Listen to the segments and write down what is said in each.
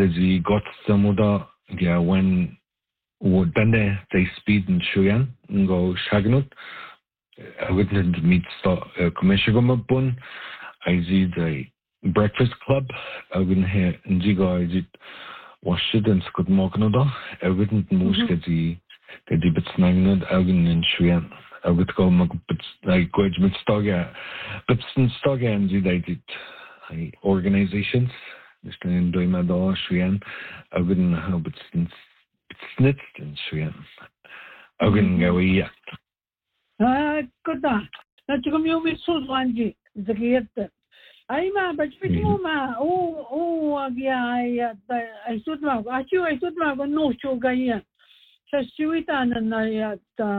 the got some other when denne they speed and shuyan go shagnut wouldn't meet commission bun I see the breakfast club I wouldn't hear and jigo I did wash it and good morning I wouldn't move get the bit snagnud I wouldn't in shuyan I would go but like go with stoga but since stoga and they did organizations just in doing my door shuyan I wouldn't have but since snitched in shuyan I wouldn't go yet good that you come you with so one the get I'm but I stood now I stood now no show guy Sasuitan and I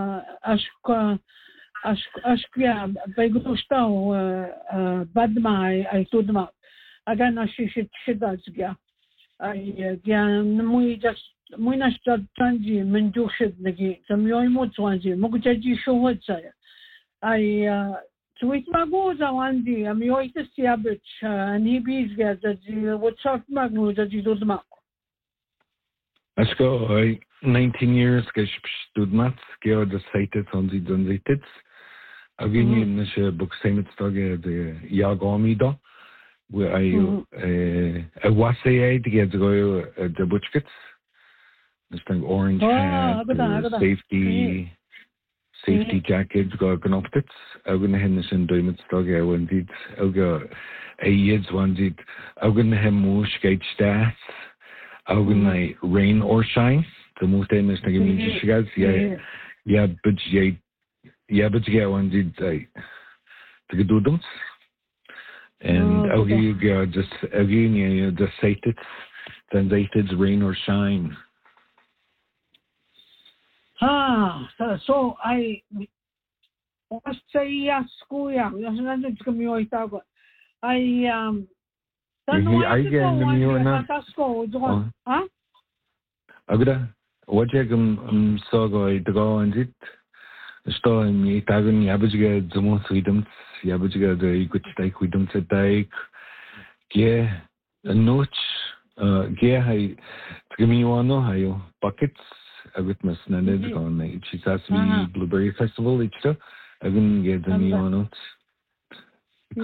Ashkia by Gusto Badma I stood them up. Again, I should that's yeah. I we just Munash Tanji Mendushit Nagi, some Yoimotwanji, Mokujaji show what say. I sweet my goes on the Amioitis Yabich and he bees get that you would talk Magno that you do them up. Let's go. 19 years stood maths, go the cited on the Dunzitits. Again, in the book, same it's the Yagomida, where I was a to get to go the butchkits. This thing orange hat, safety jacket, go gnoptits. I'm going to hand this in Diamond Stog. I went it. I'll go a year's one did. I'm going to have more skate stats. I'm going to rain or shine. The most famous thing in Michigan, but yeah, one did to do them, and I'll give you just again, you just say it, then they did rain or shine. So I was say school, yeah, I'm not coming out. I get the huh? Agda. What you saw go to go and it. Sto mi tagun yabujiga zumo freedoms, yabujiga the good stake with them today. Yeah, a notch, yeah, I give me one no buckets. I witnessed Naned on the Chisasmi Blueberry Festival each day. I didn't get the me on it.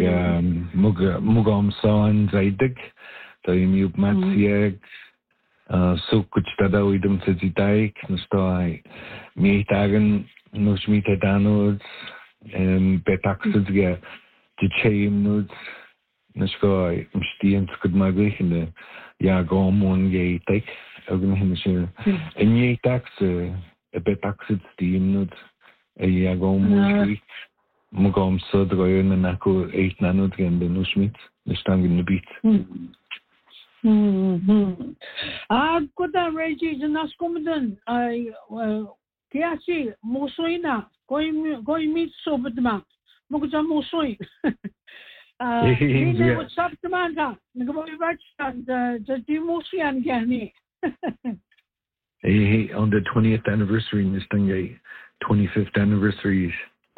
Mugam son Zaidig, the new Matsieg. So could stada with them to the dike, no story. Me tagen, no schmita danods, betaxes get the chain nodes, no sky, Stians could migrate in the Yagom one gay take, organization. And ye tax a betaxed steam nodes, a Yagom one Mugam so the Goyan and Nako 8 nanod and the no schmit, the stang in the beat. Could I raise in Ascomadan? I Kiasi, Mosoina, going meet so with the man. Mokuja Mosoi. What's up the manga? The Dimosian Gani. On the 20th anniversary in this thing, 25th anniversary.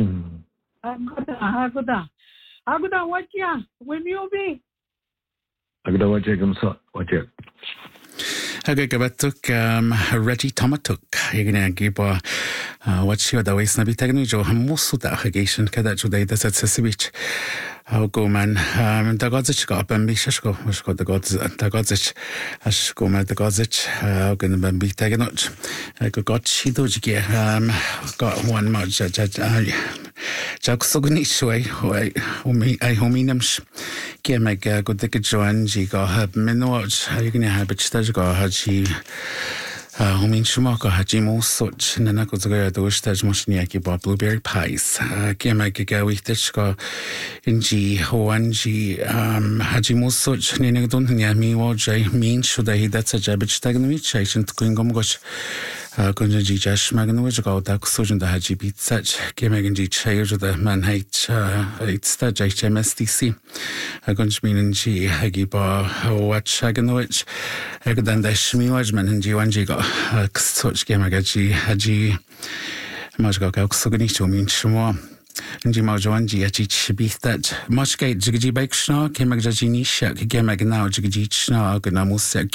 Aguda, what ya? When you be? Agda wajegam so wajeg. Agabatuk Reggie Tomatuk, Yagnagiba, what you the ways Nabitagno, Hamusuda Hagation, Kadajuday, that's at Sesivich. How go man, the Godzich got and Bishashko, which got the Godzich, Ashkoma the Godzich, how can the be taken out? I got Shidoji, got one much, Jacksognishui, I hominums, Kiamag, good the Joan, Giga, have Minwatch, you can have it, Stajga, Haji. Homin Shumaka Hajimo such Nanakozaga dosh taj moshniaki ba blueberry pies. Kiamaka witchka in G Hoanji Hajimo such Ninadunja mi waj mean should I that's a jabbage tagnovich agent Kingom gosh Kunji Jash Magnowich go dak sujan the Haji beat such Kimaganji chair to the man H it's the HMSDC. Gunjmin in G Hagiba what Shaganowich Egdan the Shmiwajman in G1G got such Gamagaji Haji Majga Sugani mean Shmo. Jimajoanji Chibith that Moshgate Jiggy Bakeshna, Kemagaji Nishak, Gemag now Jiggy Chna, Ganamus,